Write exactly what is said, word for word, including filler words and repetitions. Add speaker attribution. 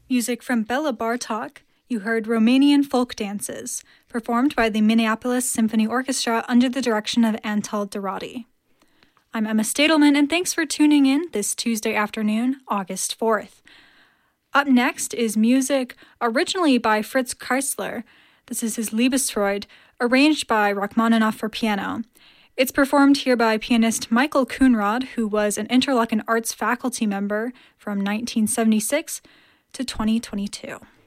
Speaker 1: Music from Bela Bartok. You heard Romanian folk dances, performed by the Minneapolis Symphony Orchestra under the direction of Antal Dorati. I'm Emma Stadelman, and thanks for tuning in this Tuesday afternoon, August fourth. Up next is music originally by Fritz Kreisler. This is his Liebesfreude, arranged by Rachmaninoff for piano. It's performed here by pianist Michael Coonrod, who was an Interlochen Arts faculty member from nineteen seventy-six to twenty twenty-two.